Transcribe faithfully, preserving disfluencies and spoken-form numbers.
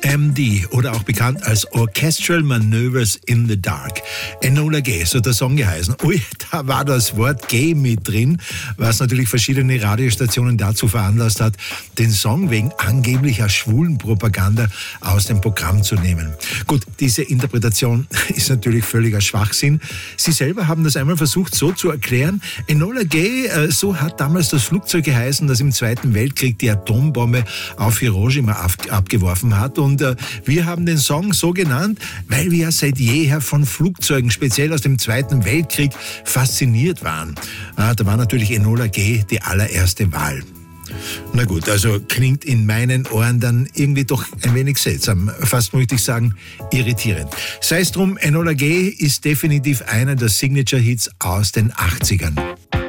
M D oder auch bekannt als Orchestral Maneuvers in the Dark. Enola Gay, so der Song geheißen. Ui, da war das Wort Gay mit drin, was natürlich verschiedene Radiostationen dazu veranlasst hat, den Song wegen angeblicher Schwulenpropaganda aus dem Programm zu nehmen. Gut, diese Interpretation ist natürlich völliger Schwachsinn. Sie selber haben das einmal versucht so zu erklären. Enola Gay, äh, so hat damals das Flugzeug geheißen, das im Zweiten Weltkrieg die Atombombe auf Hiroshima ab- abgeworfen hat. Und äh, wir haben den Song so genannt, weil wir ja seit jeher von Flugzeugen, speziell aus dem Zweiten Weltkrieg, fasziniert waren. Äh, da war natürlich Enola Gay die allererste Wahl. Na gut, also klingt in meinen Ohren dann irgendwie doch ein wenig seltsam, fast möchte ich sagen irritierend. Sei es drum, Enola Gay ist definitiv einer der Signature-Hits aus den achtzigern.